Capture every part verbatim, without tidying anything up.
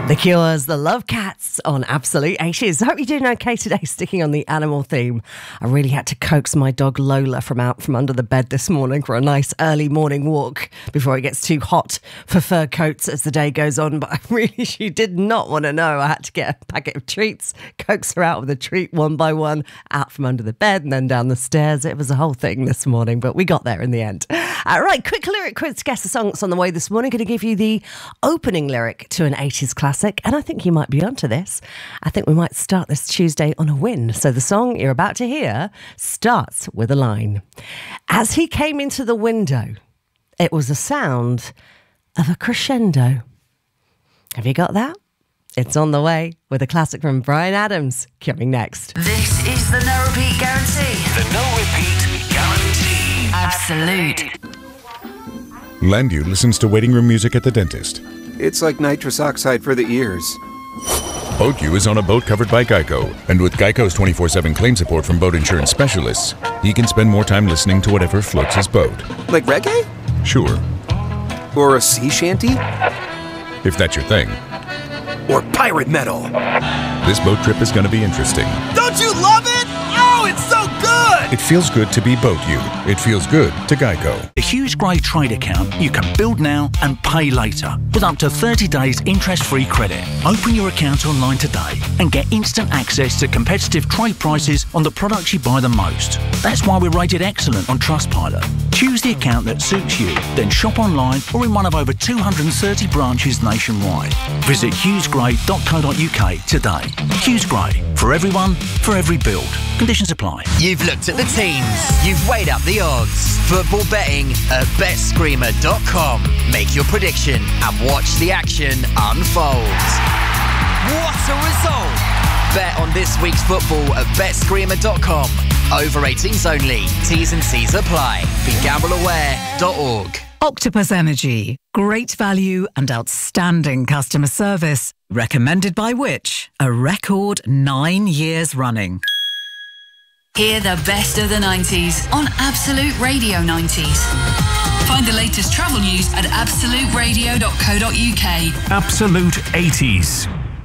The Cure's The Love Cats on Absolute eighties. I hope you're doing okay today, sticking on the animal theme. I really had to coax my dog Lola from out from under the bed this morning for a nice early morning walk before it gets too hot for fur coats as the day goes on. But I really, she did not want to know. I had to get a packet of treats, coax her out with a treat one by one, out from under the bed and then down the stairs. It was a whole thing this morning, but we got there in the end. All right, quick lyric quiz to guess the song that's on the way this morning. Going to give you the opening lyric to an eighties classic. And I think you might be onto this. I think we might start this Tuesday on a win. So the song you're about to hear starts with a line. As he came into the window, it was a sound of a crescendo. Have you got that? It's on the way with a classic from Bryan Adams coming next. This is the No Repeat Guarantee. The No Repeat Guarantee. Absolute. Landu listens to waiting room music at the dentist. It's like nitrous oxide for the ears. BoatU is on a boat covered by Geico, and with Geico's twenty-four seven claim support from boat insurance specialists, he can spend more time listening to whatever floats his boat. Like reggae? Sure. Or a sea shanty? If that's your thing. Or pirate metal? This boat trip is going to be interesting. Don't you love it? Oh, it's so good! It feels good to be BoatU. It feels good to Geico. The Hughes Gray trade account you can build now and pay later with up to thirty days interest-free credit. Open your account online today and get instant access to competitive trade prices on the products you buy the most. That's why we're rated excellent on Trustpilot. Choose the account that suits you, then shop online or in one of over two hundred thirty branches nationwide. Visit hughes gray dot co dot uk today. Hughes Gray, for everyone, for every build. Conditions apply. You've looked at the teams. You've weighed up the odds. Football betting at bet screamer dot com. Make your prediction and watch the action unfold. What a result! Bet on this week's football at bet screamer dot com. Over eighteens only. T's and C's apply. Be gamble aware dot org. Octopus Energy. Great value and outstanding customer service. Recommended by which? A record nine years running. Hear the best of the nineties on Absolute Radio nineties. Find the latest travel news at absolute radio dot co dot uk. Absolute eighties.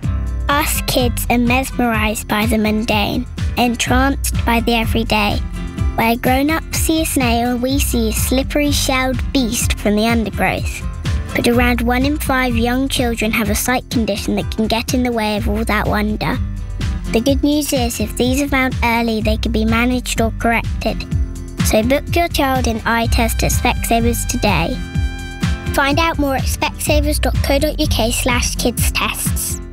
Us kids are mesmerised by the mundane, entranced by the everyday. Where grown-ups see a snail, we see a slippery shelled beast from the undergrowth. But around one in five young children have a sight condition that can get in the way of all that wonder. The good news is, if these are found early, they can be managed or corrected. So book your child in eye test at Specsavers today. Find out more at specsavers dot co dot uk slash kids tests.